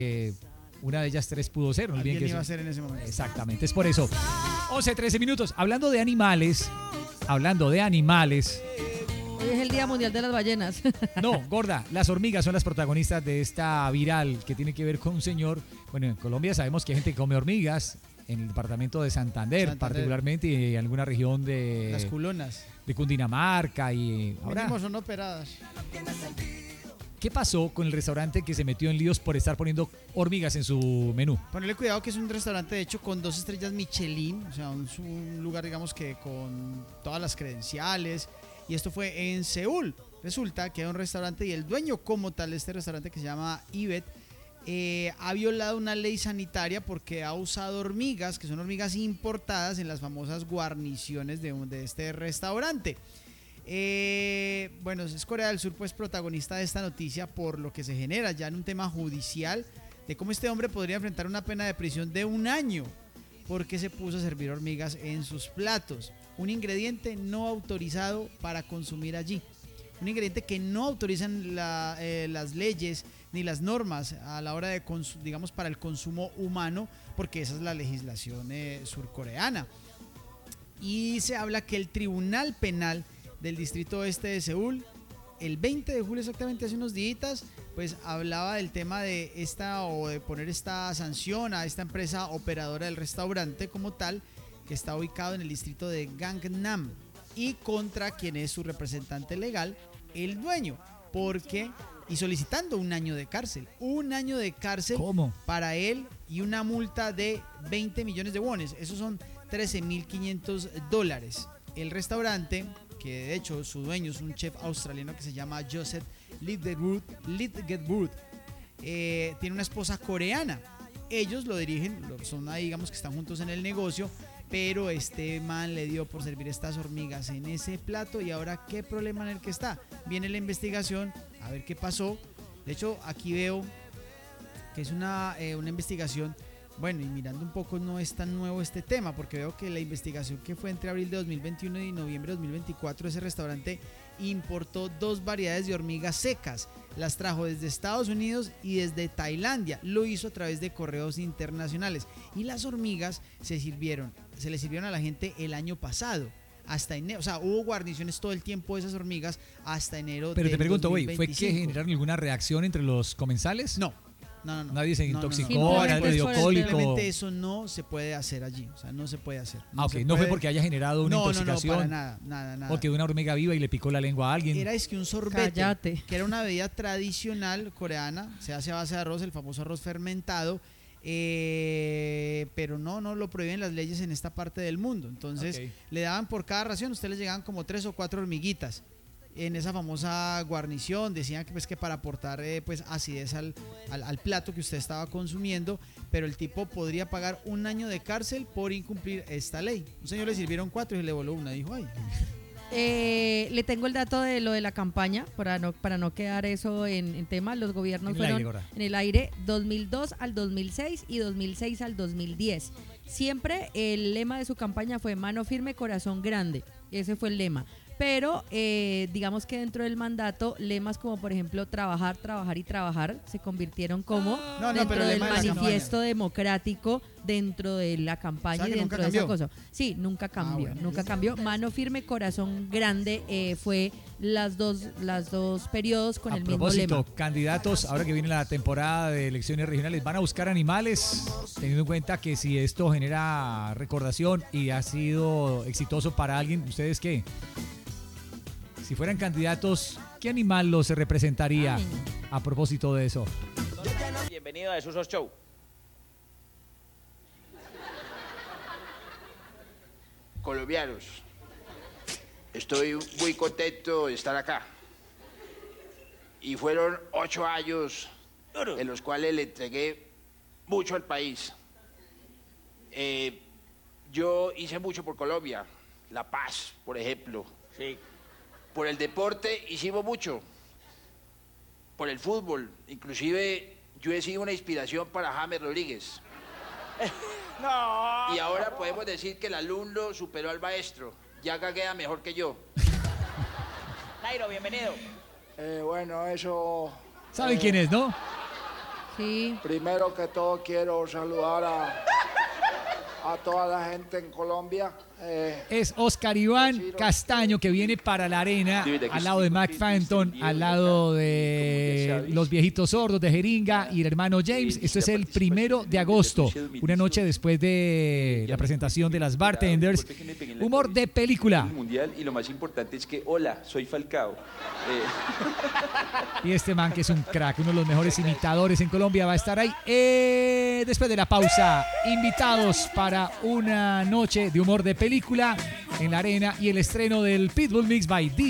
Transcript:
una de ellas 3 pudo ser. No olviden Alguien que iba a ser en ese momento. Exactamente, es por eso. 11:13 minutos. Hablando de animales. Hoy es el Día Mundial de las Ballenas. No, gorda, las hormigas son las protagonistas de esta viral que tiene que ver con un señor. Bueno, en Colombia sabemos que hay gente que come hormigas. En el departamento de Santander. Particularmente, y en alguna región de... Las culonas. De Cundinamarca y... Ahora, Mínimo son operadas. ¿qué pasó con el restaurante que se metió en líos por estar poniendo hormigas en su menú? Ponerle cuidado que es un restaurante, de hecho, con 2 estrellas Michelin. O sea, un lugar, digamos, que con todas las credenciales. Y esto fue en Seúl. Resulta que hay un restaurante y el dueño como tal de este restaurante, que se llama Ibet, ha violado una ley sanitaria porque ha usado hormigas, que son hormigas importadas, en las famosas guarniciones de este restaurante. Bueno, es Corea del Sur, pues, protagonista de esta noticia, por lo que se genera ya en un tema judicial de cómo este hombre podría enfrentar una pena de prisión de 1 año porque se puso a servir hormigas en sus platos. Un ingrediente no autorizado para consumir allí. Un ingrediente que no autorizan las leyes ni las normas a la hora de, digamos, para el consumo humano, porque esa es la legislación surcoreana. Y se habla que el Tribunal Penal del Distrito Este de Seúl, el 20 de julio exactamente, hace unos días, pues hablaba del tema de de poner esta sanción a esta empresa operadora del restaurante como tal, que está ubicado en el distrito de Gangnam, y contra quien es su representante legal, el dueño, y solicitando 1 año de cárcel. 1 año de cárcel. ¿Cómo? Para él, y una multa de 20 millones de wones. Esos son $13,500. El restaurante, que de hecho su dueño es un chef australiano que se llama Joseph Lidgetwood, tiene una esposa coreana. Ellos lo dirigen, son ahí, digamos, que están juntos en el negocio, pero este man le dio por servir estas hormigas en ese plato, y ahora qué problema en el que está. Viene la investigación, a ver qué pasó. De hecho, aquí veo que es una investigación. Bueno, y mirando un poco, no es tan nuevo este tema, porque veo que la investigación que fue entre abril de 2021 y noviembre de 2024, ese restaurante importó 2 variedades de hormigas secas. Las trajo desde Estados Unidos y desde Tailandia. Lo hizo a través de correos internacionales. Y las hormigas se le sirvieron a la gente el año pasado, hasta enero. O sea, hubo guarniciones todo el tiempo de esas hormigas hasta enero. Pero te pregunto, güey, 2025. ¿fue que generaron alguna reacción entre los comensales? No. Nadie se intoxicó, No. nadie le dio cólico. Simplemente eso no se puede hacer allí. O sea, no se puede hacer. No fue porque haya generado una intoxicación. No, para nada. O que una hormiga viva y le picó la lengua a alguien. Era que un sorbete, que era una bebida tradicional coreana, se hace a base de arroz, el famoso arroz fermentado, pero no lo prohíben las leyes en esta parte del mundo. Entonces, le daban por cada ración, a ustedes les llegaban como 3 o 4 hormiguitas en esa famosa guarnición. Decían que, pues, que para aportar pues acidez al plato que usted estaba consumiendo, pero el tipo podría pagar 1 año de cárcel por incumplir esta ley. Un señor le sirvieron 4 y le voló una, dijo, ay. Le tengo el dato de lo de la campaña para no quedar eso en tema. Los gobiernos fueron en el aire 2002 al 2006 y 2006 al 2010. Siempre el lema de su campaña fue mano firme, corazón grande. Ese fue el lema. Pero digamos que dentro del mandato, lemas como por ejemplo trabajar, trabajar y trabajar se convirtieron como dentro del manifiesto democrático, dentro de la campaña y dentro de esa cosa. Sí, nunca cambió, nunca cambió. Mano firme, corazón grande fue las dos periodos con el mismo lema. A propósito, candidatos, ahora que viene la temporada de elecciones regionales, ¿van a buscar animales? Teniendo en cuenta que si esto genera recordación y ha sido exitoso para alguien, ¿ustedes qué? Si fueran candidatos, ¿qué animal los representaría a propósito de eso? Bienvenido a Suso Show. Colombianos, estoy muy contento de estar acá. Y fueron 8 años en los cuales le entregué mucho al país. Yo hice mucho por Colombia, La Paz, por ejemplo. Sí. Por el deporte hicimos mucho, por el fútbol, inclusive yo he sido una inspiración para James Rodríguez. No. Y ahora podemos decir que el alumno superó al maestro, ya gaguea mejor que yo. Nairo, bienvenido. Bueno, eso... ¿Saben quién es, no? Sí. Primero que todo quiero saludar a toda la gente en Colombia. Es Oscar Iván Castaño, que viene para la arena, al lado de Mac Phantom, al lado de los viejitos sordos de Jeringa y el hermano James. Esto es el 1 de agosto, una noche después de la presentación de las Bartenders. Humor de película. Mundial, y lo más importante es que, hola, soy Falcao. Y este man, que es un crack, uno de los mejores imitadores en Colombia, va a estar ahí. Después de la pausa, invitados para una noche de humor de película en la arena y el estreno del Pitbull Mix by DJ.